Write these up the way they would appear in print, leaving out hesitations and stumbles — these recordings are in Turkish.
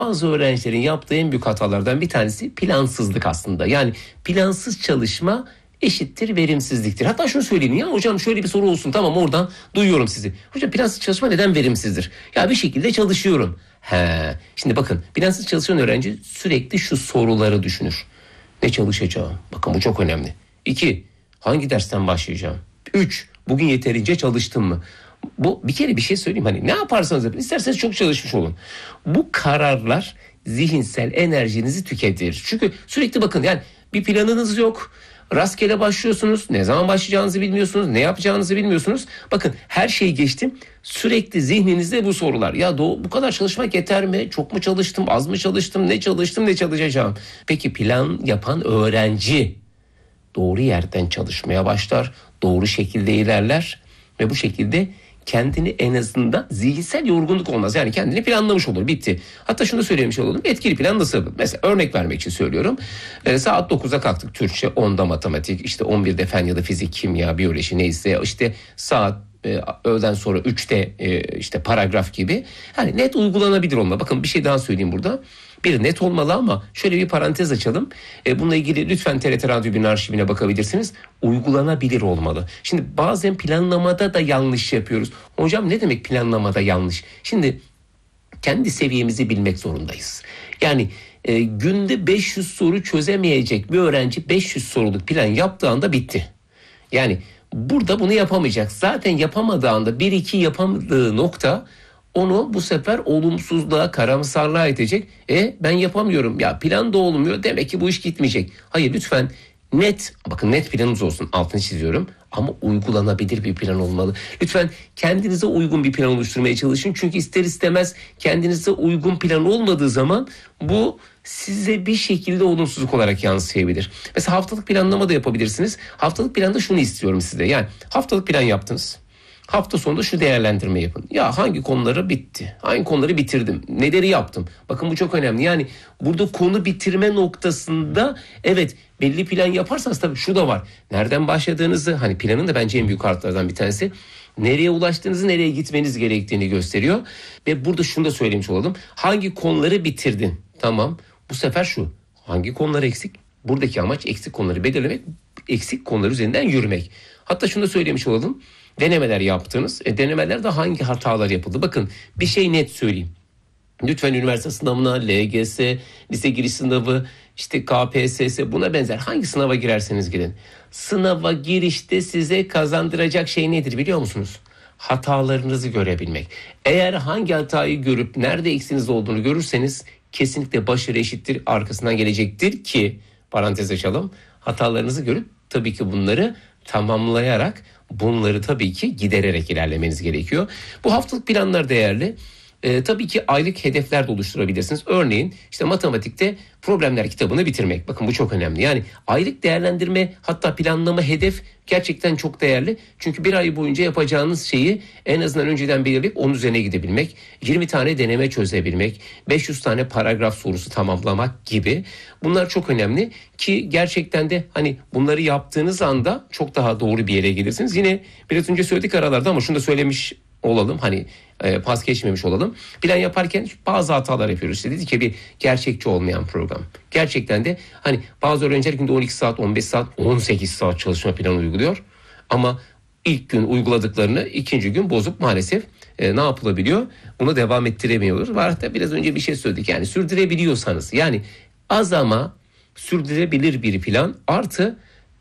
Bazı öğrencilerin yaptığı en büyük hatalardan bir tanesi plansızlık aslında. Yani plansız çalışma eşittir verimsizliktir. Hatta şunu söyleyeyim, ya hocam şöyle bir soru olsun, tamam oradan duyuyorum sizi. Hocam plansız çalışma neden verimsizdir? Ya bir şekilde çalışıyorum. Şimdi bakın, plansız çalışan öğrenci sürekli şu soruları düşünür. Ne çalışacağım? Bakın bu çok önemli. 2. Hangi dersten başlayacağım? 3. Bugün yeterince çalıştım mı? Bu bir kere bir şey söyleyeyim, hani ne yaparsanız yapın, isterseniz çok çalışmış olun. Bu kararlar zihinsel enerjinizi tüketir. Çünkü sürekli bakın, yani bir planınız yok. Rastgele başlıyorsunuz. Ne zaman başlayacağınızı bilmiyorsunuz. Ne yapacağınızı bilmiyorsunuz. Bakın her şey geçtim. Sürekli zihninizde bu sorular. Ya bu kadar çalışmak yeter mi? Çok mu çalıştım? Az mı çalıştım? Ne çalıştım? Ne çalışacağım? Peki plan yapan öğrenci doğru yerden çalışmaya başlar. Doğru şekilde ilerler. Ve bu şekilde kendini, en azından zihinsel yorgunluk olmaz. Yani kendini planlamış olur. Bitti. Hatta şunu da söylemiş olalım. Etkili plan nasıl? Mesela örnek vermek için söylüyorum. Saat 9'da kalktık. Türkçe, 10'da matematik, işte 11'de fen ya da fizik, kimya, biyoloji neyse. İşte saat öğleden sonra 3'te işte paragraf gibi. Yani net uygulanabilir olmalı. Bakın bir şey daha söyleyeyim burada. Bir, net olmalı ama şöyle bir parantez açalım. Bununla ilgili lütfen TRT Radyo Gün arşivine bakabilirsiniz. Uygulanabilir olmalı. Şimdi bazen planlamada da yanlış yapıyoruz. Hocam ne demek planlamada yanlış? Şimdi kendi seviyemizi bilmek zorundayız. Yani günde 500 soru çözemeyecek bir öğrenci 500 soruluk plan yaptığı anda bitti. Yani burada bunu yapamayacak. Zaten yapamadığı anda 1-2 yapamadığı nokta onu bu sefer olumsuzluğa, karamsarlığa itecek. Ben yapamıyorum. Ya plan da olmuyor. Demek ki bu iş gitmeyecek. Hayır, lütfen bakın net planınız olsun. Altını çiziyorum. Ama uygulanabilir bir plan olmalı. Lütfen kendinize uygun bir plan oluşturmaya çalışın. Çünkü ister istemez kendinize uygun plan olmadığı zaman bu size bir şekilde olumsuzluk olarak yansıyabilir. Mesela haftalık planlama da yapabilirsiniz. Haftalık planda şunu istiyorum size. Yani haftalık plan yaptınız. Hafta sonunda şu değerlendirme yapın. Ya hangi konuları bitti? Hangi konuları bitirdim? Neleri yaptım? Bakın bu çok önemli. Yani burada konu bitirme noktasında evet belli plan yaparsanız tabii şu da var. Nereden başladığınızı, hani planın da bence en büyük artılardan bir tanesi. Nereye ulaştığınızı, nereye gitmeniz gerektiğini gösteriyor. Ve burada şunu da söylemiş olalım. Hangi konuları bitirdin? Tamam. Bu sefer şu. Hangi konular eksik? Buradaki amaç eksik konuları belirlemek, eksik konular üzerinden yürümek. Hatta şunu da söylemiş olalım. Denemeler yaptınız. Denemelerde hangi hatalar yapıldı? Bakın bir şey net söyleyeyim. Lütfen üniversite sınavına, LGS, lise giriş sınavı, işte KPSS, buna benzer hangi sınava girerseniz girin. Sınava girişte size kazandıracak şey nedir biliyor musunuz? Hatalarınızı görebilmek. Eğer hangi hatayı görüp nerede eksiğiniz olduğunu görürseniz kesinlikle başarı eşittir arkasından gelecektir ki, parantez açalım, hatalarınızı görüp tabii ki bunları tamamlayarak, bunları tabii ki gidererek ilerlemeniz gerekiyor. Bu haftalık planlar değerli. Tabii ki aylık hedefler de oluşturabilirsiniz. Örneğin işte matematikte problemler kitabını bitirmek. Bakın bu çok önemli. Yani aylık değerlendirme, hatta planlama, hedef gerçekten çok değerli. Çünkü bir ay boyunca yapacağınız şeyi en azından önceden belirleyip onun üzerine gidebilmek. 20 tane deneme çözebilmek. 500 tane paragraf sorusu tamamlamak gibi. Bunlar çok önemli ki gerçekten de hani bunları yaptığınız anda çok daha doğru bir yere gelirsiniz. Yine biraz önce söyledik aralarda ama şunu da söylemiş olalım, hani pas geçmemiş olalım. Plan yaparken bazı hatalar yapıyoruz. İşte dedik ki bir gerçekçi olmayan program. Gerçekten de hani bazı öğrenciler günde 12 saat, 15 saat, 18 saat çalışma planı uyguluyor. Ama ilk gün uyguladıklarını ikinci gün bozup maalesef ne yapılabiliyor? Bunu devam ettiremiyorlar. Var da biraz önce bir şey söyledik. Yani sürdürebiliyorsanız, yani az ama sürdürülebilir bir plan artı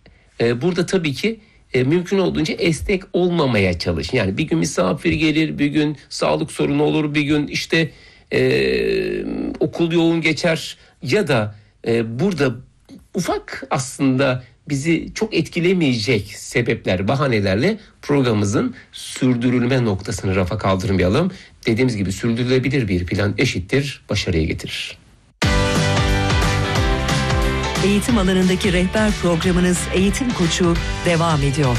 burada tabii ki mümkün olduğunca esnek olmamaya çalışın. Yani bir gün misafir gelir, bir gün sağlık sorunu olur, bir gün işte okul yoğun geçer ya da burada ufak aslında bizi çok etkilemeyecek sebepler, bahanelerle programımızın sürdürülme noktasını rafa kaldırmayalım. Dediğimiz gibi sürdürülebilir bir plan eşittir başarıya getirir. Eğitim alanındaki rehber programınız Eğitim Koçu devam ediyor.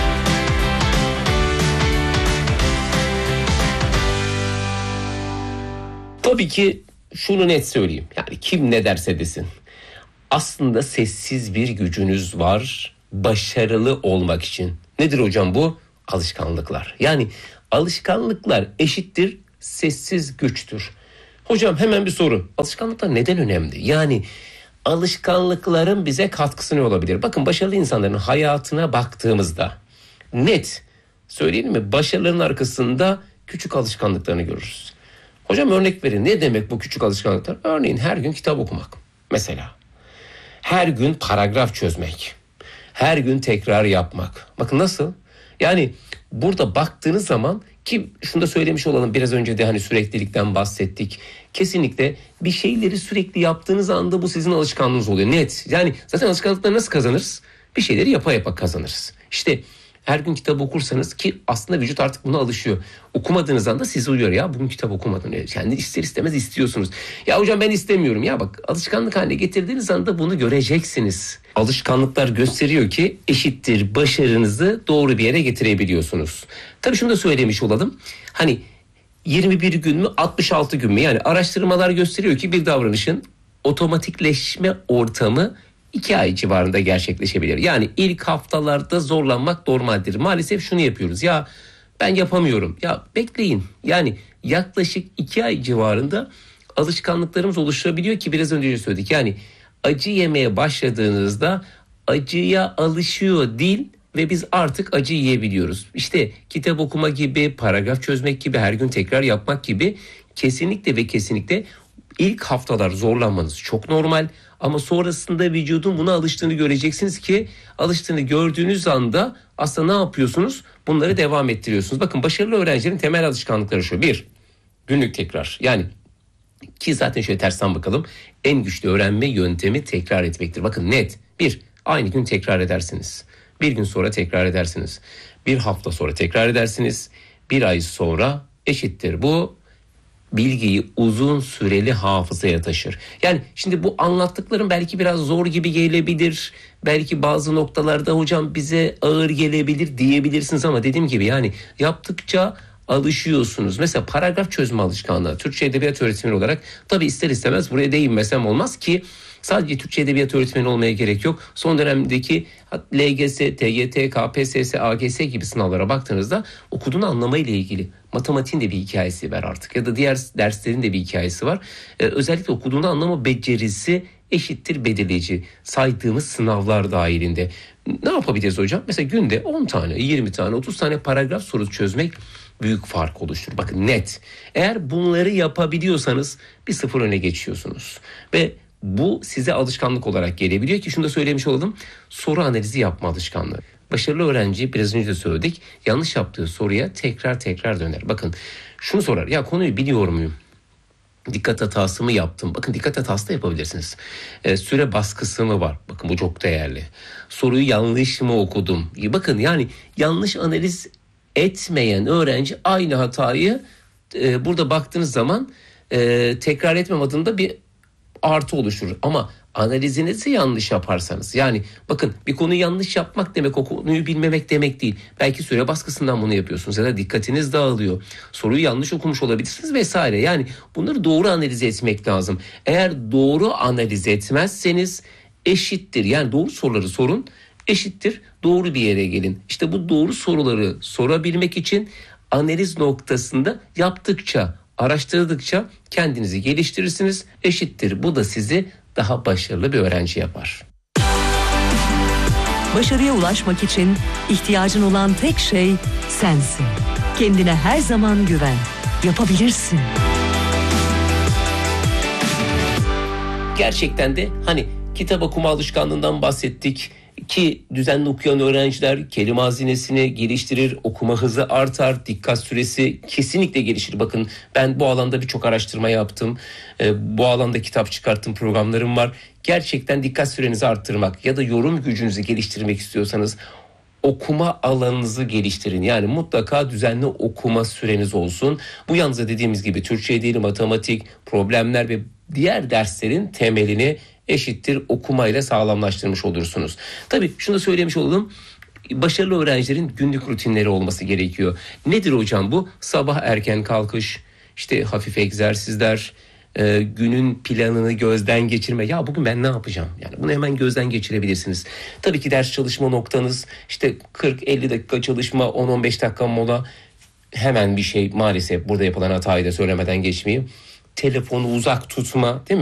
Tabii ki şunu net söyleyeyim. Yani kim ne derse desin. Aslında sessiz bir gücünüz var başarılı olmak için. Nedir hocam bu? Alışkanlıklar. Yani alışkanlıklar eşittir sessiz güçtür. Hocam hemen bir soru. Alışkanlıklar neden önemli? Yani alışkanlıkların bize katkısı ne olabilir? Bakın başarılı insanların hayatına baktığımızda net söyleyelim mi? Başarıların arkasında küçük alışkanlıklarını görürüz. Hocam örnek verin. Ne demek bu küçük alışkanlıklar? Örneğin her gün kitap okumak. Mesela. Her gün paragraf çözmek. Her gün tekrar yapmak. Bakın nasıl? Yani burada baktığınız zaman ki şunu da söylemiş olalım, biraz önce de hani süreklilikten bahsettik. Kesinlikle bir şeyleri sürekli yaptığınız anda bu sizin alışkanlığınız oluyor. Net. Yani zaten alışkanlıkları nasıl kazanırız? Bir şeyleri yapa yapa kazanırız. İşte her gün kitap okursanız, ki aslında vücut artık buna alışıyor. Okumadığınız anda sizi uyuyor, ya bugün kitap okumadın. Yani ister istemez istiyorsunuz. Ya hocam ben istemiyorum. Ya bak, alışkanlık haline getirdiğiniz anda bunu göreceksiniz. Alışkanlıklar gösteriyor ki eşittir başarınızı doğru bir yere getirebiliyorsunuz. Tabii şunu da söylemiş olalım. Hani 21 gün mü 66 gün mü? Yani araştırmalar gösteriyor ki bir davranışın otomatikleşme ortamı 2 ay civarında gerçekleşebilir. Yani ilk haftalarda zorlanmak normaldir. Maalesef şunu yapıyoruz. Ya ben yapamıyorum. Ya bekleyin. Yani yaklaşık 2 ay civarında alışkanlıklarımız oluşabiliyor ki biraz önce söyledik. Yani acı yemeye başladığınızda acıya alışıyor dil ve biz artık acı yiyebiliyoruz. İşte kitap okuma gibi, paragraf çözmek gibi, her gün tekrar yapmak gibi kesinlikle ve kesinlikle ilk haftalar zorlanmanız çok normal. Ama sonrasında vücudun buna alıştığını göreceksiniz ki alıştığını gördüğünüz anda aslında ne yapıyorsunuz? Bunları devam ettiriyorsunuz. Bakın başarılı öğrencilerin temel alışkanlıkları şu. 1. Günlük tekrar. Yani ki zaten şöyle tersten bakalım. En güçlü öğrenme yöntemi tekrar etmektir. Bakın net. 1. Aynı gün tekrar edersiniz. Bir gün sonra tekrar edersiniz. Bir hafta sonra tekrar edersiniz. Bir ay sonra eşittir bu bilgiyi uzun süreli hafızaya taşır. Yani şimdi bu anlattıklarım belki biraz zor gibi gelebilir. Belki bazı noktalarda hocam bize ağır gelebilir diyebilirsiniz ama dediğim gibi yani yaptıkça alışıyorsunuz. Mesela paragraf çözme alışkanlığı. Türkçe Edebiyat Öğretmeni olarak tabii ister istemez buraya değinmesem olmaz ki sadece Türkçe Edebiyat Öğretmeni olmaya gerek yok. Son dönemdeki LGS, TYT, KPSS, AGS gibi sınavlara baktığınızda okuduğun anlamayla ilgili matematiğin de bir hikayesi var artık ya da diğer derslerin de bir hikayesi var. Özellikle okuduğunu anlama becerisi eşittir belirleyici saydığımız sınavlar dahilinde. Ne yapabiliriz hocam? Mesela günde 10 tane, 20 tane, 30 tane paragraf soru çözmek büyük fark oluşturur. Bakın net. Eğer bunları yapabiliyorsanız 1-0 öne geçiyorsunuz. Ve bu size alışkanlık olarak gelebiliyor ki şunu da söylemiş olalım. Soru analizi yapma alışkanlığı. Başarılı öğrenci biraz önce de söyledik. Yanlış yaptığı soruya tekrar döner. Bakın şunu sorar. Ya konuyu biliyor muyum? Dikkat hatası mı yaptım? Bakın dikkat hatası da yapabilirsiniz. Süre baskısı mı var? Bakın bu çok değerli. Soruyu yanlış mı okudum? Bakın yani yanlış analiz etmeyen öğrenci aynı hatayı burada baktığınız zaman tekrar etmem adında bir artı oluşturur. Ama analizinizi yanlış yaparsanız, yani bakın bir konuyu yanlış yapmak demek o konuyu bilmemek demek değil. Belki süre baskısından bunu yapıyorsunuz ya da dikkatiniz dağılıyor. Soruyu yanlış okumuş olabilirsiniz vesaire. Yani bunları doğru analiz etmek lazım. Eğer doğru analiz etmezseniz eşittir. Yani doğru soruları sorun, eşittir doğru bir yere gelin. İşte bu doğru soruları sorabilmek için analiz noktasında yaptıkça, araştırdıkça kendinizi geliştirirsiniz. Eşittir. Bu da sizi daha başarılı bir öğrenci yapar. Başarıya ulaşmak için ihtiyacın olan tek şey sensin. Kendine her zaman güven. Yapabilirsin. Gerçekten de hani kitap okuma alışkanlığından bahsettik ki düzenli okuyan öğrenciler kelime hazinesini geliştirir, okuma hızı artar, dikkat süresi kesinlikle gelişir. Bakın ben bu alanda birçok araştırma yaptım, bu alanda kitap çıkarttım, programlarım var. Gerçekten dikkat sürenizi arttırmak ya da yorum gücünüzü geliştirmek istiyorsanız okuma alanınızı geliştirin. Yani mutlaka düzenli okuma süreniz olsun. Bu yalnızca dediğimiz gibi Türkçe değil, matematik, problemler ve diğer derslerin temelini eşittir okumayla sağlamlaştırmış olursunuz. Tabii şunu da söylemiş olalım. Başarılı öğrencilerin günlük rutinleri olması gerekiyor. Nedir hocam bu? Sabah erken kalkış, işte hafif egzersizler, günün planını gözden geçirme. Ya bugün ben ne yapacağım? Yani bunu hemen gözden geçirebilirsiniz. Tabii ki ders çalışma noktanız işte 40-50 dakika çalışma, 10-15 dakika mola. Hemen bir şey, maalesef burada yapılan hatayı da söylemeden geçmeyeyim. telefonu uzak tutma, değil mi?